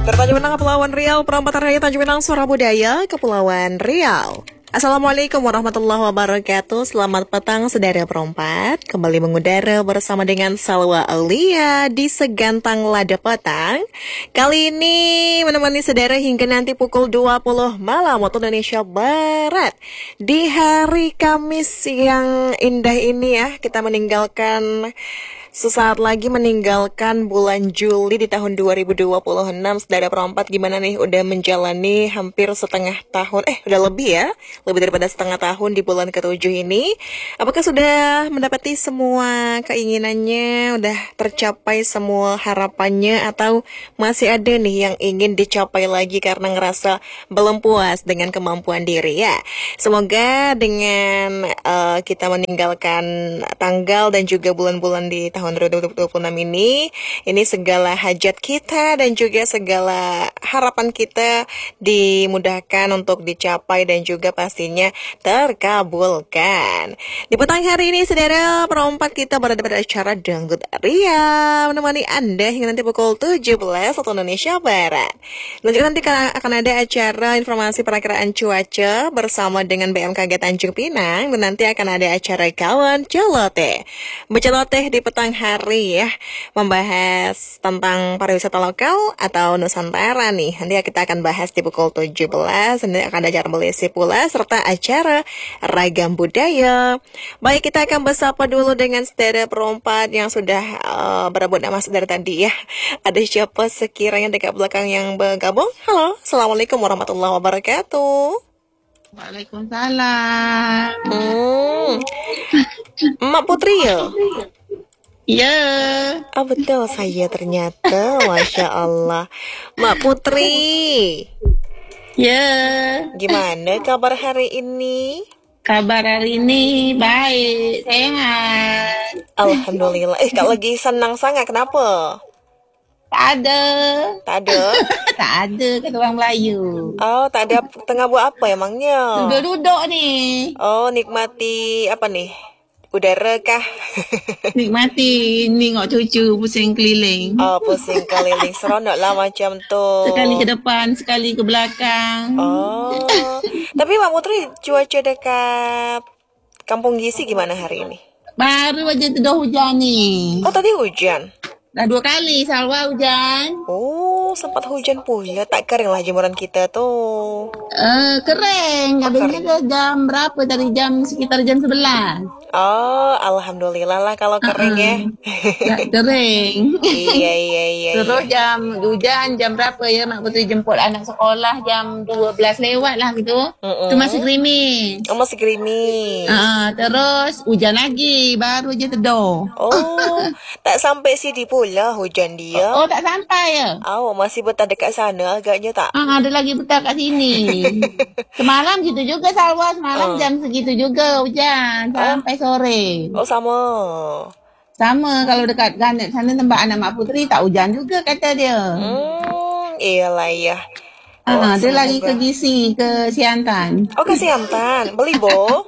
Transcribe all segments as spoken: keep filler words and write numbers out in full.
Tanjung Pinang, Kepulauan Riau, Perempatan Raya Tanjung Pinang, Suara Budaya, Kepulauan Riau. Assalamualaikum warahmatullahi wabarakatuh. Selamat petang saudara perempat. Kembali mengudara bersama dengan Salwa Aulia di Segantang Lada Petang. Kali ini menemani saudara hingga nanti pukul dua puluh malam waktu Indonesia Barat. Di hari Kamis yang indah ini ya, kita meninggalkan sesaat lagi meninggalkan bulan Juli di tahun dua ribu dua puluh enam. Saudara perempat, gimana nih? Udah menjalani hampir setengah tahun. Eh, udah lebih ya? Lebih daripada setengah tahun di bulan ketujuh ini. Apakah sudah mendapati semua keinginannya? Udah tercapai semua harapannya? Atau masih ada nih yang ingin dicapai lagi karena ngerasa belum puas dengan kemampuan diri ya? Semoga dengan uh, kita meninggalkan tanggal dan juga bulan-bulan di tahun dua ribu dua puluh enam ini, ini segala hajat kita dan juga segala harapan kita dimudahkan untuk dicapai dan juga pastinya terkabulkan. Di petang hari ini, saudara perempat, kita berada pada acara Dangdut Ria menemani Anda hingga nanti pukul tujuh belas waktu Indonesia Barat. Dan juga nanti akan ada acara informasi perakiraan cuaca bersama dengan B M K G Tanjung Pinang, dan nanti akan ada acara Kawan Celoteh. Berceloteh di petang hari ya, membahas tentang pariwisata lokal atau Nusantara nih. Nanti kita akan bahas di pukul tujuh belas. Nanti akan ada acara Melisi pula serta acara Ragam Budaya. Baik, kita akan bersapa dulu dengan saudara perempat yang sudah uh, berebut nama saudara tadi ya. Ada siapa sekiranya dekat belakang yang bergabung? Halo, Assalamualaikum warahmatullahi wabarakatuh. Waalaikumsalam. Hmm. Mak Putri ya? Ya. Oh betul, saya ternyata. Masya Allah. Mak Putri. Ya. Gimana kabar hari ini? Kabar hari ini baik, sehat. Alhamdulillah. Eh, kak lagi senang sangat, kenapa? Tak ada. Tak ada? Tak ada, kata orang Melayu. Oh, tak ada. Tengah buat apa emangnya? Duduk-duduk ni. Oh, nikmati apa nih? Udara kah? Nikmati nengok cucu pusing keliling. Oh, pusing keliling. Seronok lah macam tu. Sekali ke depan, sekali ke belakang. Oh. Tapi Mak Putri, cuaca dekat Kampung Gisi gimana hari ini? Baru aja teduh hujan ni. Oh, tadi hujan? Dah dua kali Salwa hujan. Oh, sempat hujan pula. Tak kering lah jemuran kita tu. Uh, kering. Habisnya dah jam berapa tadi? Jam sekitar jam sebelas. Oh, Alhamdulillah lah kalau kering ya. Ya, kering. Iya, iya, iya. Terus jam hujan jam berapa ya Mak Putri jemput anak sekolah jam dua belas lewat lah gitu. Mm-mm. Tu masih gerimis. Oh, masih gerimis. Uh, terus hujan lagi. Baru je teduh. Oh, tak sampai sini pula hujan dia. Oh, tak sampai ya? Oh, masih betah dekat sana agaknya tak? Ah, ada lagi betah kat sini. Semalam gitu juga Salwa. Semalam uh. jam segitu juga hujan. Sampai uh. sore. Oh, sama. Sama, kalau dekat Ganet sana tempat anak Mak Putri tak hujan juga kata dia. Hmm, iyalah ya. Oh, ah, dia semoga. lagi ke Gisi, ke Siantan. Oh, ke Siantan. Beli bo?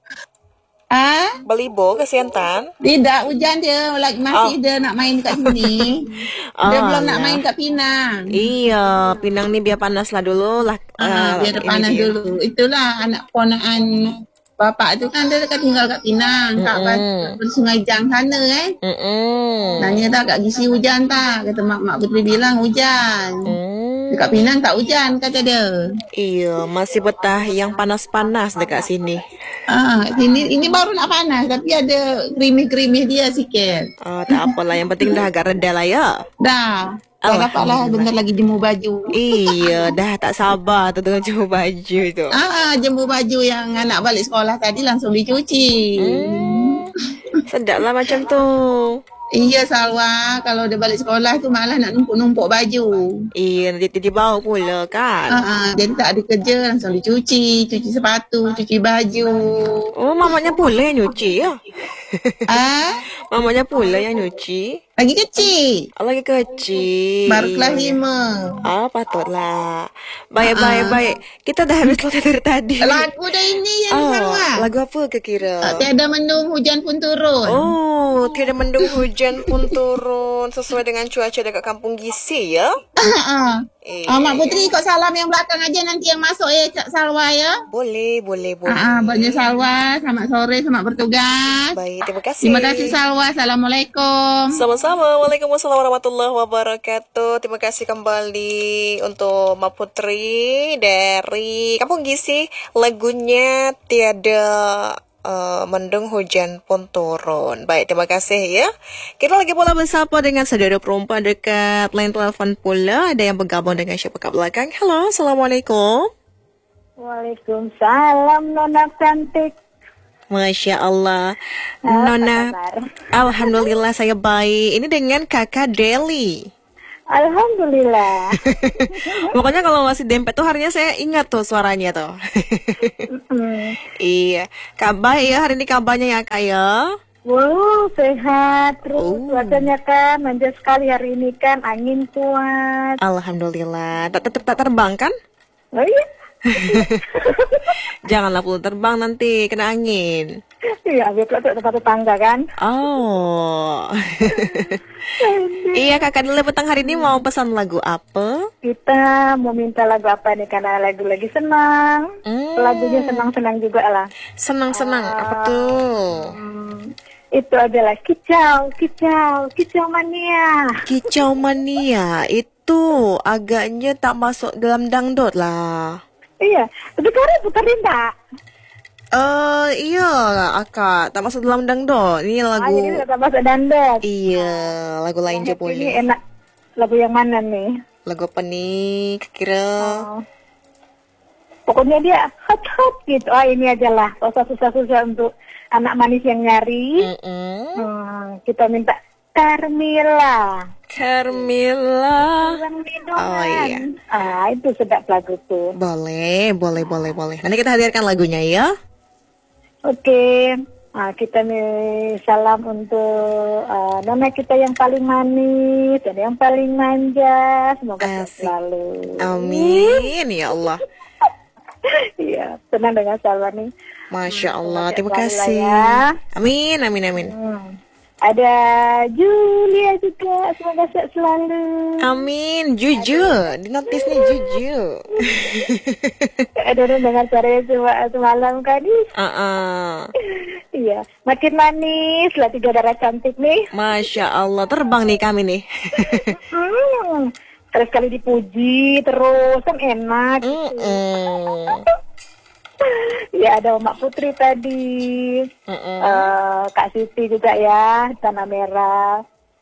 Ah? Beli bo ke Siantan? Tidak, hujan dia. Lagi masih Oh. dia nak main kat sini. Dia Oh, belum nak lah. main kat Pinang. Iya, Pinang ni biar panas lah dulu lah. Ah, uh, biar dia panas dia. dulu. Itulah anak ponaan bapak tu kan dia dekat tinggal kat Pinang. Kat Mm-mm. mm. Sungai Jang sana kan. Mm-mm. Nanya tak kat Gisi hujan tak? Kata Mak Mak Putri bilang hujan. Mm. Dekat Pinang tak hujan kata dia. Iya, masih betah yang panas-panas dekat sini. Ah, ini ini baru nak panas tapi ada gerimis-gerimis dia sikit. Oh, tak apalah, yang penting dah agak reda lah ya. Dah. Dah dapatlah bentar lagi jemur baju. Iya, dah tak sabar tu dengan jemur baju tu. Ah, jemur baju yang anak balik sekolah tadi langsung dicuci. Hmm. Sedap lah macam tu. Iya Salwa, kalau dia balik sekolah tu malah nak numpuk-numpuk baju. Iya, nanti dia bawa pula kan. Ah, ah, jadi tak ada kerja langsung dicuci, cuci sepatu, cuci baju. Oh, mamanya pula yang nyuci ya? Ah, mamanya pula yang nyuci. lagi kecil. Oh, lagi kecil. Baru kelas lima. Ah, patutlah. Baik, baik, baik. Kita dah habis selesai dari tadi. Lagu dah ini yang Oh, Salwa. lagu apa ke kira? Ah, tiada mendung hujan pun turun. Oh, tiada mendung hujan pun turun sesuai dengan cuaca dekat Kampung Gisi ya? Ah, Iya. Oh, Mak Putri ikut salam yang belakang aja, nanti yang masuk ya, Cak Salwa ya. Boleh, boleh, boleh. Ah, ah, Buatnya Salwa, selamat sore, selamat bertugas. Baik, terima kasih. Terima kasih Salwa, Assalamualaikum. Sama-sama. Waalaikumsalam warahmatillahi wabarakatuh. Terima kasih kembali untuk Mbak Putri dari Kampung Gisi. Lagunya Tiada uh, Mendung Hujan Pun Turun. Baik, terima kasih ya. Kita lagi pula bersapa dengan saudara perempuan dekat line telepon pula. Ada yang bergabung dengan siapa kat belakang. Halo, Assalamualaikum. Waalaikumsalam Nona cantik. Masya Allah. Apa Nona, kabar? Alhamdulillah saya baik. Ini dengan kakak Deli. Alhamdulillah. Pokoknya kalau masih dempet tuh harinya saya ingat tuh suaranya tuh. Hmm. Iya. Kabar ya, hari ini kabarnya ya kak ya. Wow, sehat terus. Oh. Cuacanya kan manja sekali hari ini kan, angin kuat. Alhamdulillah. Tak tetap tak terbang kan? Oh iya. Janganlah perlu terbang nanti kena angin. Iya, biar ke tempat tetangga kan. Oh. Iya kakak dulu petang hari ini mau pesan lagu apa? Kita mau minta lagu apa nih, karena lagu lagi senang. Hmm. Lagunya senang-senang juga lah. Senang-senang apa tuh? Hmm, itu adalah Kicau, Kicau, Kicau Mania. Kicau Mania itu agaknya tak masuk dalam dangdut lah. Iya, sekarang puterin tak? Eh iya akak tak masuk dalam dangdut. Ini Ah, lagu jadi tetap masuk dandut. iya lagu lain je Ini boleh. enak. Lagu yang mana nih? Lagu apa nih kira? Oh. Pokoknya dia hot-hot gitu. Ah, ini aja lah. Gak usah susah-susah untuk anak manis yang nyari. Mm-mm. Hmm, kita minta Carmilla. Carmilla. Tulang Lindungan. Oh iya. Ah, itu sedap lagu tuh. Boleh, boleh, boleh, boleh. Nanti kita hadirkan lagunya ya. Oke. Ah, kita nih salam untuk ah, nona kita yang paling manis dan yang paling manja. Semoga sehat Asik. selalu. Amin ya Allah. Iya, senang dengan Salwa nih. Masya Allah. Semoga Terima sehat selalu kasih. lah ya. Amin, amin, amin. Hmm. Ada Julia juga, semoga sehat selalu. Amin. Jujur. Di notisnya jujur. Ada orang dengar suaranya sema- semalam kan? Uh-uh. Iya, makin manis lah tiga darah cantik nih. Masya Allah. Terbang nih kami nih. Hmm. Sekali-sekali dipuji terus kan enak. Mm-mm. Ya ada Mak Putri tadi, Mm-mm. Eh, Kak Siti juga ya, Tanah Merah.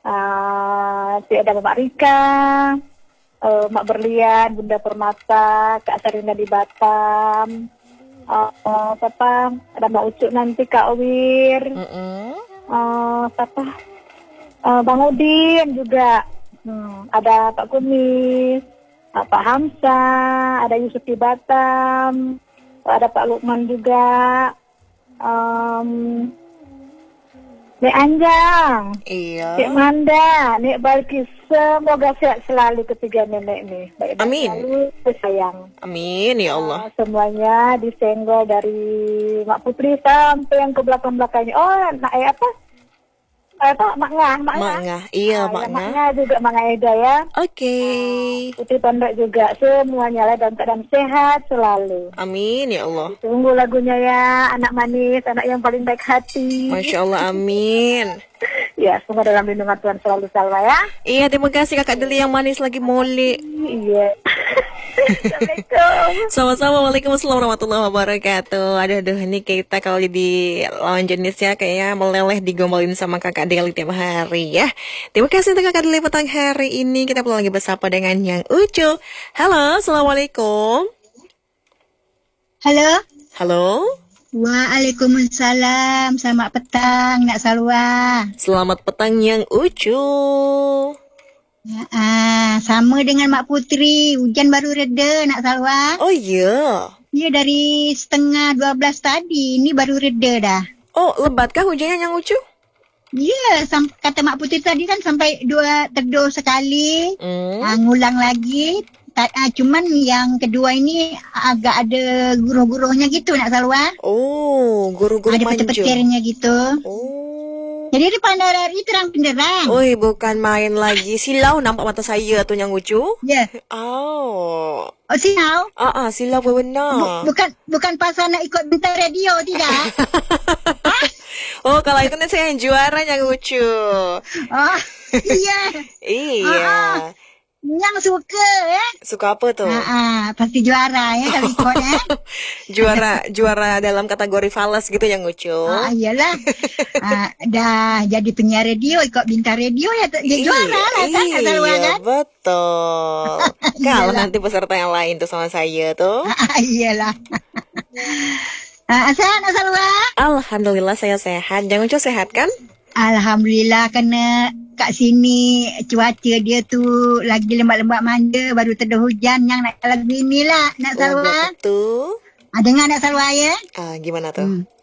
Eh, si ada Mak Rika, eh, Mak Berlian, Bunda Permata, Kak Sarina di Batam. Eh, eh, siapa? Ada Mak Ucuk nanti, Kak Wir. Mm-mm. Eh, siapa? Eh, Bang Udin juga. Hmm, ada Pak Kumis, eh, Pak Hamsa, ada Yusuf di Batam. Ada Pak Lukman juga, um, Nek Anjang, Iya. Nek Manda, Nek Balkis, semoga sehat selalu ketiga nenek nih. Baik dan Amin. selalu sayang. Amin ya Allah. Semuanya disenggol dari Mak Putri sampai yang ke belakang-belakangnya. Oh, nak eh, apa? Apa? Mak Ngah, Mak Ngah. Mak Ngah. Iya, Ah, Mak ya, Mak Ngah. Ngah juga, Mak Ngah Eda ya. Oke. Putri Pondok juga, semuanya lah dalam keadaan sehat selalu. Amin ya Allah. Tunggu lagunya ya, anak manis, anak yang paling baik hati. Masya Allah, amin. Ya, semoga dalam lindungan Tuhan selalu Salwa ya. Iya, terima kasih kakak Deli yang manis lagi molek. Iya. Assalamualaikum. Sama-sama, Waalaikumsalam warahmatullahi wabarakatuh. Aduh, aduh, ini kita kalau di lawan jenisnya kayaknya meleleh digombalin sama kakak Deli tiap hari ya. Terima kasih untuk kakak Deli petang hari ini. Kita pulang lagi bersapa dengan yang Ucu. Halo, Assalamualaikum. Halo. Halo. Waalaikumsalam. Selamat petang, Nak Salwa. Selamat petang yang Ucu. Ya, ah, sama dengan Mak Putri. Hujan baru reda, Nak Salwa. Oh iya. Ya, dari setengah dua belas tadi. Ini baru reda dah. Oh, lebatkah hujannya yang Ucu? Ya, sam- kata Mak Putri tadi kan sampai dua teduh sekali. Hmm. Ah, ngulang lagi. Ta- ah, cuman yang kedua ini agak ada guruh-guruhnya gitu, Nak Salwa. Oh, guru-guru Ada manja. petir-petirnya gitu. Oh. Jadi di Pandora R I terang benderang. Oi, bukan main lagi. Silau nampak mata saya tu yang lucu. Ya. Oh. Oh, silau? Ah, ah, silau berbenar. Bu- bukan bukan pasal nak ikut bintang radio, tidak? Oh, kalau itu nanti saya yang juara yang lucu. Oh, iya. Iya. Ah, Yang suka, eh? Suka apa tuh? Ah, ah, pasti juara, ya, kalau ikut, eh? Juara juara dalam kategori falas gitu yang lucu. Ah, iyalah. Ah, dah jadi penyiar radio, ikut bintang radio, ya, dia juara lah, kan? Kak Salwa, Iya, kan? betul. Kalau Iyalah. nanti peserta yang lain tuh sama saya tuh. Ah, iyalah. Ah, sehat, Kak Salwa? Alhamdulillah saya sehat. Jangan lucu sehat kan? Alhamdulillah, kena kat sini cuaca dia tu lagi lembab-lembab manja, baru terdah hujan yang nak lagu inilah nak Salwa. Betul. Ah, dengar nak Salwa, ya? Ah, gimana tuh? Hmm.